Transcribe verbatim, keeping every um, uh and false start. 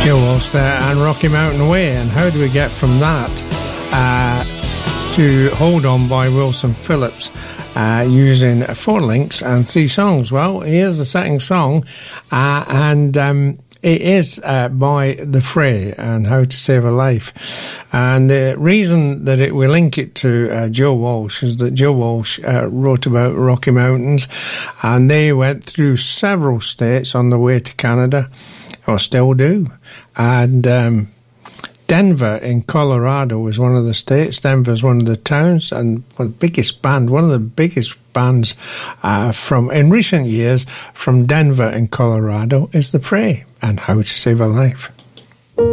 Joe Walsh there and Rocky Mountain Way. And how do we get from that uh, to Hold On by Wilson Phillips uh, using four links and three songs? Well, here's the second song, uh, and um, it is uh, by The Fray and How to Save a Life. And the reason that it we link it to uh, Joe Walsh is that Joe Walsh uh, wrote about Rocky Mountains, and they went through several states on the way to Canada, or still do. And um, Denver in Colorado was one of the states. Denver is one of the towns, and one of the biggest band, one of the biggest bands uh, from in recent years from Denver in Colorado is The Fray and How to Save a Life.